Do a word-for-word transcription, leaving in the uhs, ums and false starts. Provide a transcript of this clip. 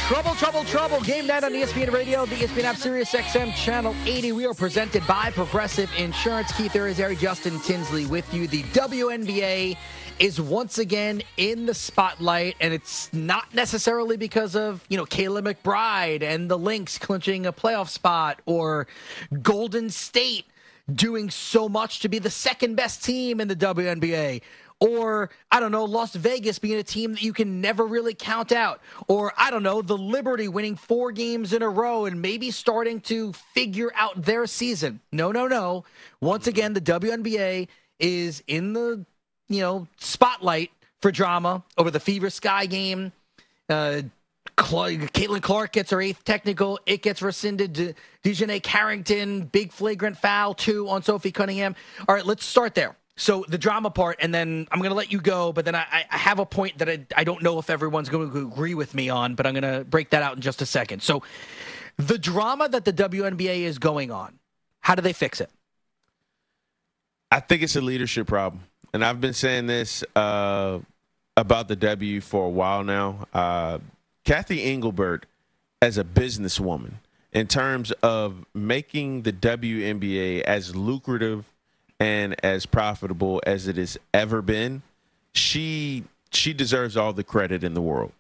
Trouble, trouble, trouble. Game night on E S P N Radio, the E S P N app, Sirius X M, Channel eighty. We are presented by Progressive Insurance. Keith Arizari, Justin Tinsley with you. The W N B A is once again in the spotlight, and it's not necessarily because of, you know, Kayla McBride and the Lynx clinching a playoff spot or Golden State doing so much to be the second best team in the W N B A. Or, I don't know, Las Vegas being a team that you can never really count out. Or, I don't know, the Liberty winning four games in a row and maybe starting to figure out their season. No, no, no. Once again, the W N B A is in the, you know, spotlight for drama over the Fever Sky game. Uh, Caitlin Clark gets her eighth technical. It gets rescinded. De- Dejanay Carrington, big flagrant foul, two on Sophie Cunningham. All right, let's start there. So the drama part, and then I'm going to let you go, but then I, I have a point that I, I don't know if everyone's going to agree with me on, but I'm going to break that out in just a second. So the drama that the W N B A is going on, how do they fix it? I think it's a leadership problem. And I've been saying this uh, about the W for a while now. Uh, Kathy Engelbert, as a businesswoman, in terms of making the W N B A as lucrative and as profitable as it has ever been, she she deserves all the credit in the world.